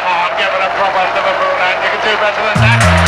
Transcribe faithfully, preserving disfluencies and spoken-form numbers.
on, give it a proper Liverpool, and you can do better than that.